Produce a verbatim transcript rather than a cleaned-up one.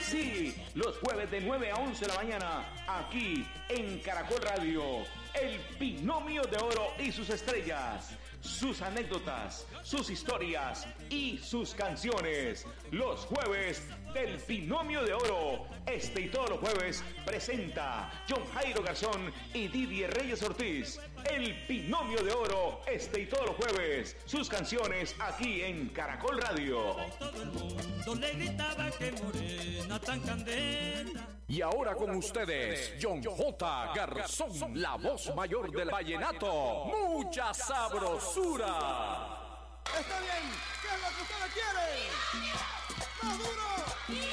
Sí, los jueves de nueve a once de la mañana, aquí en Caracol Radio, el Binomio de Oro y sus estrellas, sus anécdotas, sus historias y sus canciones. Los jueves del Binomio de Oro. Este y todos los jueves presenta John Jairo Garzón y Didier Reyes Ortiz. El Binomio de Oro, este y todos los jueves. Sus canciones aquí en Caracol Radio. Todo el mundo le gritaba que morena tan candela. Y ahora con ustedes, John J. Garzón, la voz mayor del vallenato. ¡Mucha sabrosura! Está bien, ¿qué es lo que ustedes quieren? ¡Más duro!